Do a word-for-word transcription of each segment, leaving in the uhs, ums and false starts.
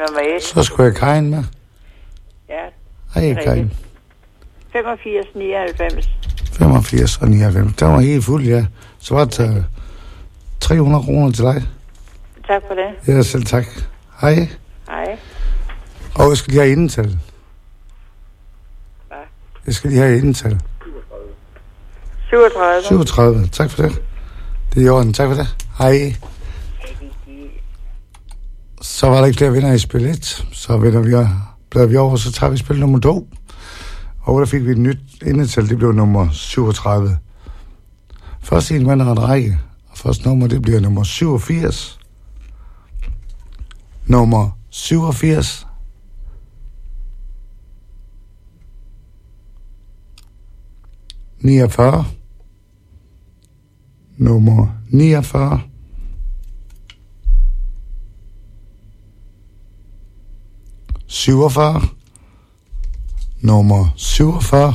nummer et. Så skulle jeg Karin med. Ja. Hej, Karin. femogfirs nioghalvfems. femogfirs og nioghalvfems. Den var helt fuld, ja. Så var det uh, tre hundrede kroner til dig. Tak for det. Ja, selv tak. Hej. Hej. Og jeg skal lige have indental. Hvad? Jeg skal lige have indental. syvogtredive. syvogtredive. Tak for det. Det er i orden. Tak for det. Hej. Så var der ikke flere vinder i spil et. Så vender vi, bladrer vi over, så tager vi spil nummer to. Og der fik vi et nyt indetal. Det blev nummer syvogtredive. Først en vinder og en række. Og første nummer, det bliver nummer syvogfirs. Nummer syvogfirs. niogfyrre. Nummer niogfyrre. syvogfyrre. Nummer syvogfyrre.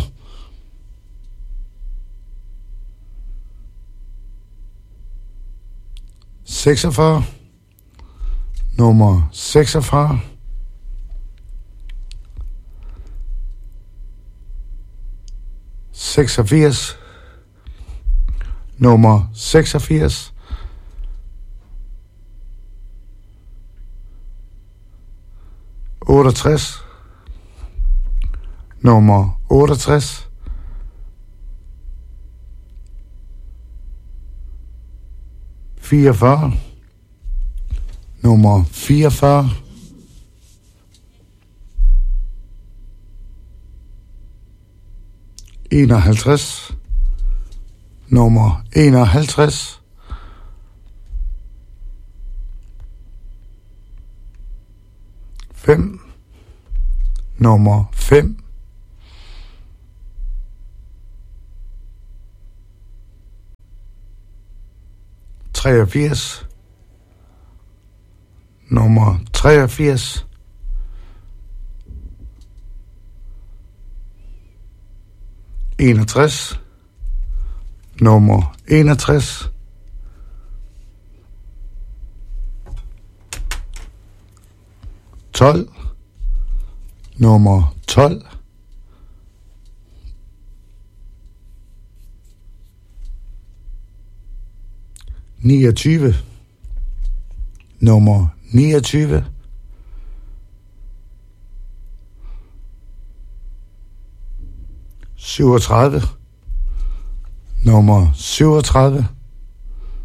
seksogfyrre. Nummer seksogfyrre. seksogfirs. Nummer seksogfirs. otteogtres. Nummer otteogtres. fireogfyrre. Nummer fireogfyrre. enoghalvtreds. Nummer enoghalvtreds. fem. Nummer fem. treogfirs. Nummer treogfirs. enogtres. Nummer enogtres. tolv. Nummer tolv. niogtyve. Nummer niogtyve. syvogtredive. Nummer syvogtredive.